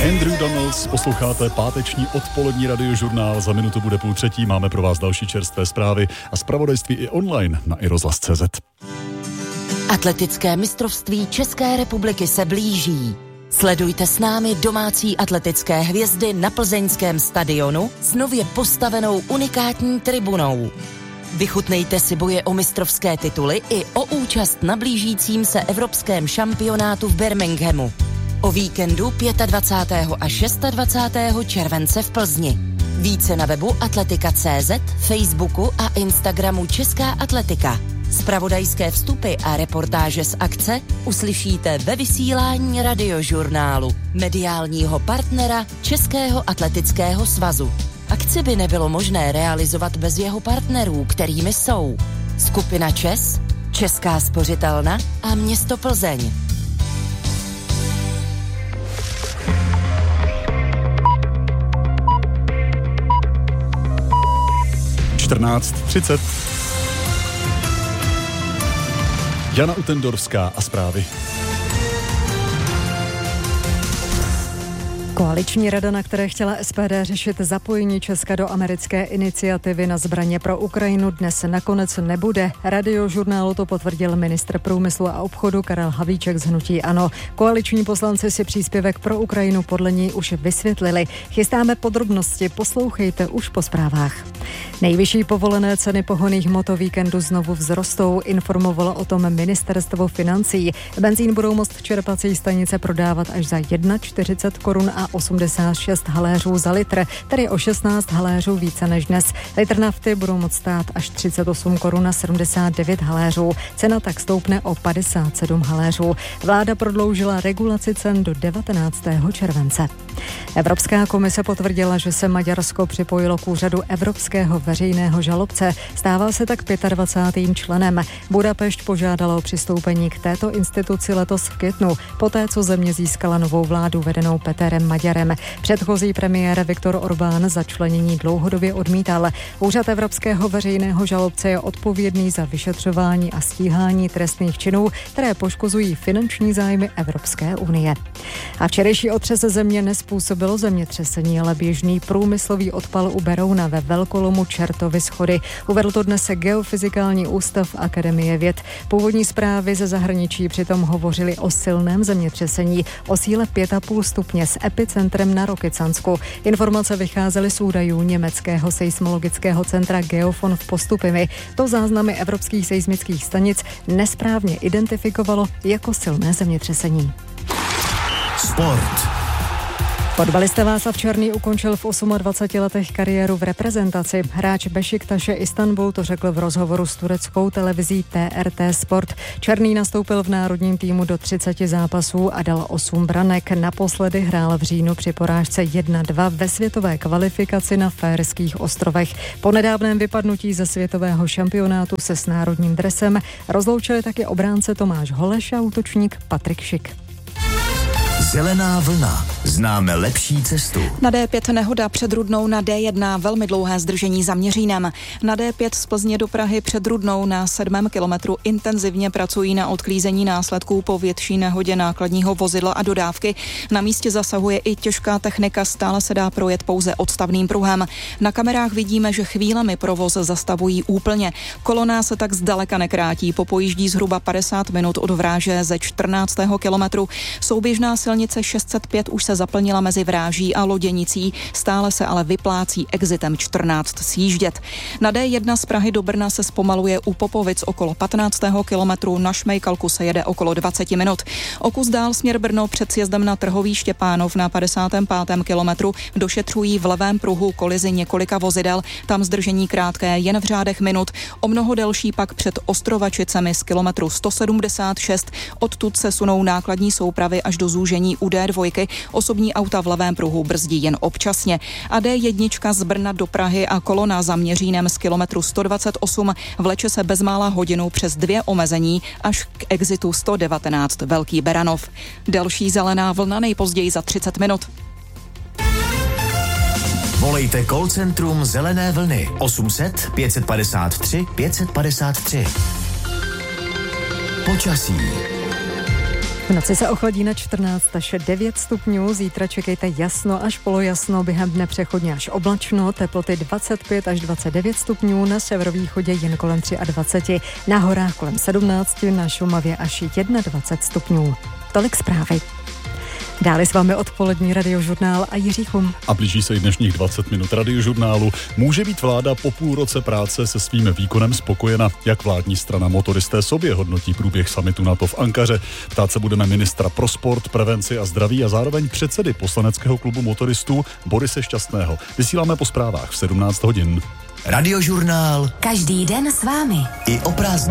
Andrew Donalds, posloucháte páteční odpolední radiožurnál, za minutu bude 2:30, máme pro vás další čerstvé zprávy a zpravodajství i online na iRozhlas.cz. Atletické mistrovství České republiky se blíží. Sledujte s námi domácí atletické hvězdy na plzeňském stadionu s nově postavenou unikátní tribunou. Vychutnejte si boje o mistrovské tituly i o účast na blížícím se evropském šampionátu v Birminghamu. O víkendu 25. a 26. července v Plzni. Více na webu atletika.cz, Facebooku a Instagramu Česká atletika. Zpravodajské vstupy a reportáže z akce uslyšíte ve vysílání radiožurnálu, mediálního partnera Českého atletického svazu. Akci by nebylo možné realizovat bez jeho partnerů, kterými jsou Skupina ČES, Česká spořitelna a město Plzeň. (14:30) Jana Utendorská a zprávy. Koaliční rada, na které chtěla SPD řešit zapojení Česka do americké iniciativy na zbraně pro Ukrajinu, dnes nakonec nebude. Radiožurnálu to potvrdil ministr průmyslu a obchodu Karel Havlíček z hnutí ANO. Koaliční poslanci si příspěvek pro Ukrajinu podle něj už vysvětlili. Chystáme podrobnosti, poslouchejte už po zprávách. Nejvyšší povolené ceny pohonných hmot o víkendu znovu vzrostou, informovalo o tom ministerstvo financí. Benzín budou moct čerpací stanice prodávat až za 1,40 korun a 86 haléřů za litr, tedy o 16 haléřů více než dnes. Litr nafty budou moct stát až 38 korun a 79 haléřů. Cena tak stoupne o 57 haléřů. Vláda prodloužila regulaci cen do 19. července. Evropská komise potvrdila, že se Maďarsko připojilo k úřadu Evropského veřejného žalobce. Stával se tak 25. členem. Budapešť požádala o přistoupení k této instituci letos v květnu, poté co země získala novou vládu vedenou Peterem Maďarem. Předchozí premiér Viktor Orbán začlenění dlouhodobě odmítal. Úřad Evropského veřejného žalobce je odpovědný za vyšetřování a stíhání trestných činů, které poškozují finanční zájmy Evropské unie. A včerejší otřes země nezpůsobilo zemětřesení, ale běžný průmyslový odpal u Berouna ve velkolomu Čertovy schody. Uvedl to dnes Geofyzikální ústav Akademie věd. Původní zprávy ze zahraničí přitom hovořily o silném zemětřesení, o síle 5,5 stupně s epicentrem na Rokycansku. Informace vycházely z údajů německého seismologického centra Geofon v Postupimi. To záznamy evropských seismických stanic nesprávně identifikovalo jako silné zemětřesení. Sport. Fotbalista Václav Černý ukončil v 28 letech kariéru v reprezentaci. Hráč Bešiktaše Istanbul to řekl v rozhovoru s tureckou televizí TRT Sport. Černý nastoupil v národním týmu do 30 zápasů a dal 8 branek. Naposledy hrál v říjnu při porážce 1-2 ve světové kvalifikaci na Faerských ostrovech. Po nedávném vypadnutí ze světového šampionátu se s národním dresem rozloučili taky obránce Tomáš Holeš a útočník Patrik Šik. Zelená vlna. Známe lepší cestu. Na D5 nehoda před Rudnou, na D1 velmi dlouhé zdržení za Měřínem. Na D5 z Plzně do Prahy před Rudnou na 7. kilometru intenzivně pracují na odklízení následků po větší nehodě nákladního vozidla a dodávky. Na místě zasahuje i těžká technika, stále se dá projet pouze odstavným pruhem. Na kamerách vidíme, že chvílemi provoz zastavují úplně. Kolona se tak zdaleka nekrátí, popojíždí zhruba 50 minut od Vráže ze 14. kilometru. Souběžná silnice 605 už se zaplnila mezi Vráží a Loděnicí, stále se ale vyplácí exitem 14 sjíždět. Na D1 z Prahy do Brna se zpomaluje u Popovic okolo 15. kilometru, na Šmejkalku se jede okolo 20 minut. O kus dál směr Brno před sjezdem na Trhový Štěpánov na 55. kilometru došetřují v levém pruhu kolizi několika vozidel, tam zdržení krátké jen v řádech minut, o mnoho delší pak před Ostrovačicemi z kilometru 176, odtud se sunou nákladní soupravy až do zúžení u D2, osobní auta v levém pruhu brzdí jen občasně. A D1 z Brna do Prahy a kolona za Měřínem z kilometru 128 vleče se bezmála hodinu přes 2 omezení až k exitu 119 Velký Beranov. Další zelená vlna nejpozději za 30 minut. Volejte call centrum Zelené vlny 800 553 553. Počasí. V noci se ochladí na 14 až 9 stupňů, zítra čekejte jasno až polojasno, během dne přechodně až oblačno, teploty 25 až 29 stupňů, na severovýchodě jen kolem 23, na horách kolem 17, na Šumavě až 21 stupňů. Tolik zprávy. Dále s vámi odpolední radiožurnál a Jiří Chum. A blíží se i dnešních 20 minut radiožurnálu. Může být vláda po půl roce práce se svým výkonem spokojena? Jak vládní strana Motoristé sobě hodnotí průběh summitu NATO v Ankaře? Ptát se budeme ministra pro sport, prevenci a zdraví a zároveň předsedy poslaneckého klubu motoristů Borise Šťastného. Vysíláme po zprávách v 17 hodin. Radiožurnál. Každý den s vámi. I o prázdninách.